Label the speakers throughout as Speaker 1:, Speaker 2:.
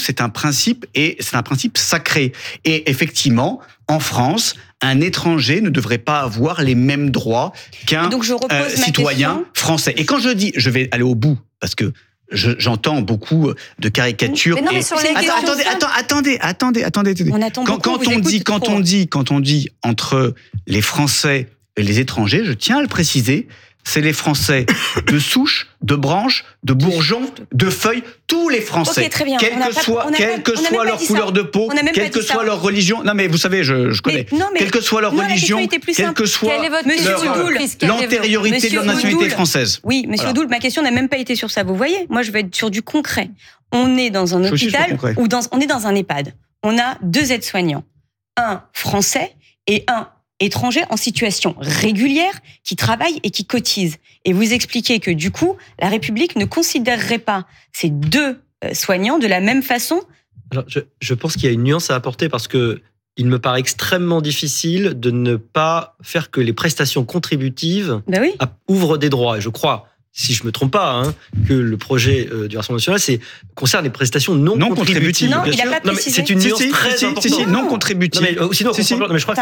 Speaker 1: c'est un principe et c'est un principe sacré. Et effectivement, en France, un étranger ne devrait pas avoir les mêmes droits qu'un citoyen français. Et quand je dis, je vais aller au bout, parce que j'entends beaucoup de caricatures.
Speaker 2: Mais non, mais sur les
Speaker 1: attendez. Quand on dit entre les Français et les étrangers, je tiens à le préciser, c'est les Français de souche, de branche, de bourgeon, de feuille, tous les Français.
Speaker 2: Okay, très bien.
Speaker 1: Quelle que soit leur couleur de peau, quelle que soit leur religion. Non, mais vous savez, je connais. Quelle que soit leur religion, quelle que soit l'antériorité de leur nationalité française.
Speaker 2: Oui, monsieur Odoul, ma question n'a même pas été sur ça. Vous voyez, moi, je vais être sur du concret. On est dans un hôpital ou on est dans un EHPAD. On a 2 aides-soignants. Un Français et un étrangers en situation régulière qui travaillent et qui cotisent. Et vous expliquez que du coup, la République ne considérerait pas ces 2 soignants de la même façon.
Speaker 3: Alors, je pense qu'il y a une nuance à apporter parce que il me paraît extrêmement difficile de ne pas faire que les prestations contributives ouvrent des droits. Et je crois, si je me trompe pas, que le projet du Rassemblement national concerne les prestations non contributives.
Speaker 2: Non, il n'a pas précisé.
Speaker 3: C'est une nuance très importante.
Speaker 1: Non contributives.
Speaker 3: Sinon, je crois que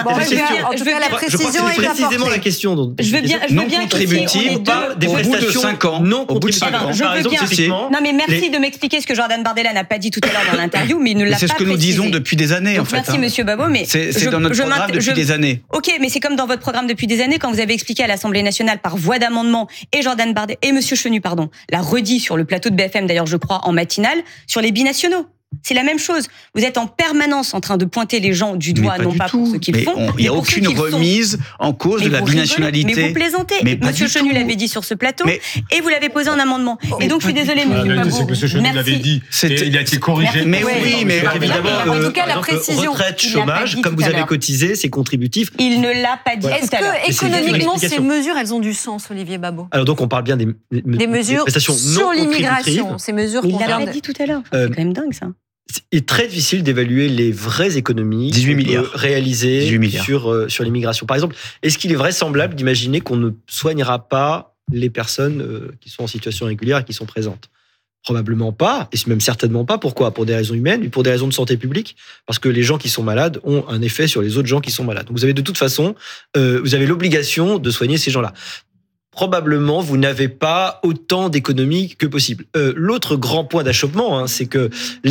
Speaker 3: c'est précisément la question.
Speaker 2: Je veux bien
Speaker 1: non contributives, pas des prestations non contributives.
Speaker 2: Par exemple, non, mais merci de m'expliquer ce que Jordan Bardella n'a pas dit tout à l'heure dans l'interview, mais il ne l'a pas précisé.
Speaker 1: C'est ce que nous disons depuis des années, en fait.
Speaker 2: Merci, monsieur Babot, mais
Speaker 1: c'est dans notre programme depuis des années.
Speaker 2: Ok, mais c'est comme dans votre programme depuis des années quand vous avez expliqué à l'Assemblée nationale par voie d'amendement et Jordan Bardella et monsieur Chenu, l'a redit sur le plateau de BFM, d'ailleurs, je crois, en matinale, sur les binationaux. C'est la même chose. Vous êtes en permanence en train de pointer les gens du doigt, non pas pour ce qu'ils font.
Speaker 1: Il n'y a aucune remise en cause de la binationalité.
Speaker 2: Mais vous plaisantez. Monsieur Chenu l'avait dit sur ce plateau et vous l'avez posé en amendement. Et donc, je suis désolée, monsieur Babot.
Speaker 4: Monsieur Chenu l'avait dit. Il a été corrigé.
Speaker 1: Mais oui, mais
Speaker 3: évidemment,
Speaker 2: en tout cas, la précision.
Speaker 3: Retraite, chômage, comme vous avez cotisé, c'est contributif.
Speaker 2: Il ne l'a pas dit.
Speaker 5: Est-ce que économiquement, ces mesures, elles ont du sens, Olivier Babot?
Speaker 3: Alors donc, on parle bien des
Speaker 5: mesures sur l'immigration. Ces mesures
Speaker 2: qu'on vient de dit tout à l'heure. C'est quand même dingue, ça.
Speaker 3: Il est très difficile d'évaluer les vraies économies
Speaker 1: 18 milliards
Speaker 3: réalisées sur l'immigration. Par exemple, est-ce qu'il est vraisemblable d'imaginer qu'on ne soignera pas les personnes qui sont en situation régulière et qui sont présentes? Probablement pas, et même certainement pas. Pourquoi? Pour des raisons humaines, pour des raisons de santé publique, parce que les gens qui sont malades ont un effet sur les autres gens qui sont malades. Donc vous avez de toute façon, vous avez l'obligation de soigner ces gens-là. Probablement, vous n'avez pas autant d'économies que possible. L'autre grand point d'achoppement, c'est que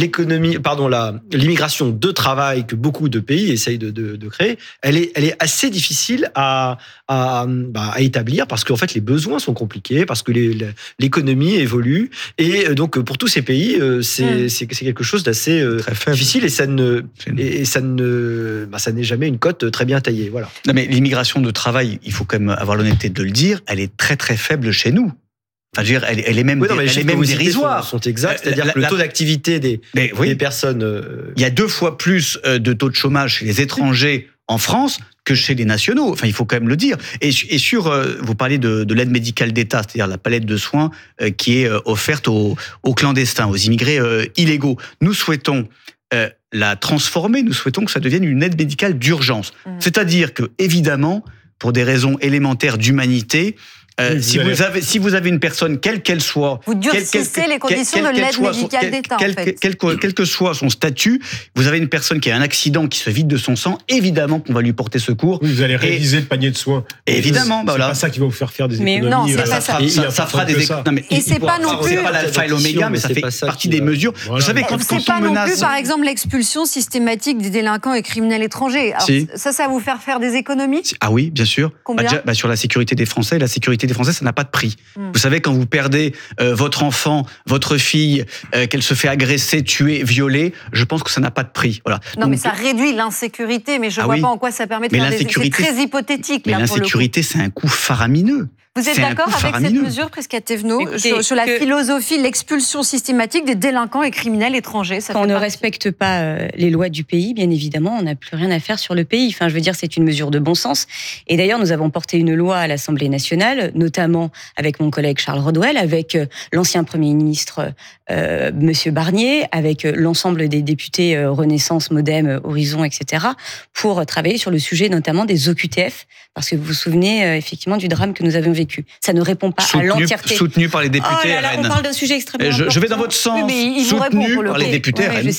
Speaker 3: l'immigration de travail que beaucoup de pays essayent de créer, elle est assez difficile à établir parce qu'en fait les besoins sont compliqués, parce que l'économie évolue et donc pour tous ces pays, c'est quelque chose d'assez difficile et ça n'est jamais une cote très bien taillée. Voilà.
Speaker 1: Non, mais l'immigration de travail, il faut quand même avoir l'honnêteté de le dire, elle est très très faible chez nous. Enfin, je veux dire, elle est même dérisoire.
Speaker 3: Sont exacts, c'est-à-dire que le taux d'activité des personnes.
Speaker 1: Il y a 2 fois plus de taux de chômage chez les étrangers en France que chez les nationaux. Enfin, il faut quand même le dire. Et vous parlez de l'aide médicale d'État, c'est-à-dire la palette de soins qui est offerte aux clandestins, aux immigrés illégaux. Nous souhaitons la transformer. Nous souhaitons que ça devienne une aide médicale d'urgence. C'est-à-dire que, évidemment, pour des raisons élémentaires d'humanité, si vous avez une personne, quelle qu'elle soit...
Speaker 5: Vous durcissez les conditions de l'aide médicale d'État, en fait.
Speaker 1: Quel que soit son statut, vous avez une personne qui a un accident, qui se vide de son sang, évidemment qu'on va lui porter secours.
Speaker 4: Oui, vous allez réviser le panier de soins.
Speaker 1: Évidemment.
Speaker 4: C'est pas ça qui va vous faire des économies.
Speaker 5: Mais non, c'est pas ça.
Speaker 1: Ça fera des économies.
Speaker 5: Et c'est pas non plus...
Speaker 1: C'est pas l'alpha et l'oméga, mais ça fait partie des mesures. Vous savez, quand
Speaker 5: on menace... C'est pas non plus, par exemple, l'expulsion systématique des délinquants et criminels étrangers. Ça va vous faire des économies?
Speaker 1: Ah oui, bien sûr.
Speaker 5: Combien?
Speaker 1: Sur la sécurité des Français. La sécurité des Français, ça n'a pas de prix. Vous savez, quand vous perdez votre enfant, votre fille, qu'elle se fait agresser, tuer, violer, je pense que ça n'a pas de prix. Voilà.
Speaker 5: Non, mais ça réduit l'insécurité, mais je ne vois pas en quoi ça permet de faire des essais très hypothétiques.
Speaker 1: Mais l'insécurité, c'est un coût faramineux.
Speaker 5: Vous êtes d'accord avec cette mesure, Prisca Thévenot, sur la philosophie, l'expulsion systématique des délinquants et criminels étrangers?
Speaker 2: Quand on ne respecte pas les lois du pays, bien évidemment, on n'a plus rien à faire sur le pays. Enfin, je veux dire, c'est une mesure de bon sens. Et d'ailleurs, nous avons porté une loi à l'Assemblée nationale, notamment avec mon collègue Charles Rodwell, avec l'ancien Premier ministre Monsieur Barnier, avec l'ensemble des députés Renaissance, Modem, Horizon, etc., pour travailler sur le sujet notamment des OQTF, parce que vous vous souvenez effectivement du drame que nous avions vécu. Ça ne répond pas à l'entièreté.
Speaker 1: Soutenu par les députés
Speaker 2: RN. On parle d'un sujet extrêmement important.
Speaker 1: Je vais dans votre sens.
Speaker 2: Oui,
Speaker 1: soutenu par les députés RN.